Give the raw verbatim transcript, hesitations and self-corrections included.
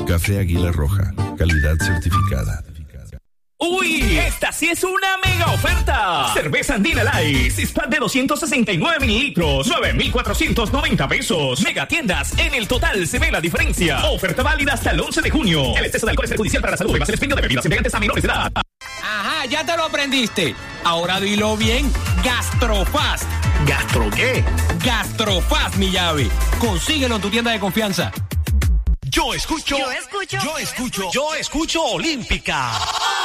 Café Águila Roja, calidad certificada. ¡Uy! ¡Esta sí es una mega oferta! Cerveza Andina Light, six-pack de doscientos sesenta y nueve mililitros, nueve mil cuatrocientos noventa pesos. Mega tiendas, en el total se ve la diferencia. Oferta válida hasta el once de junio. El exceso de alcohol es perjudicial para la salud y más el expendio de bebidas embriagantes a menores de edad. Ajá, ya te lo aprendiste. Ahora dilo bien. Gastrofast. ¿Gastro qué? Gastrofast, mi llave. Consíguelo en tu tienda de confianza. Yo escucho. Yo escucho. Yo escucho. Yo escucho Olímpica.